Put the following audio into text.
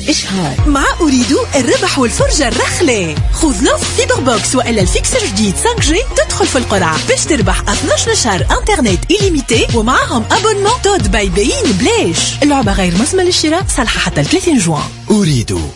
إشهار. مع أريد الربح والفرجة الرخلة. خذ لوف فيبر بوكس وإلا الفيكس جديد 5G تدخل في القرعة باش تربح 12 شهر انترنت إليميتي ومعهم أبونمون تود باي بين بلاش. اللعبة غير مسمى للشراء، صالحة حتى 30 جوان. أريد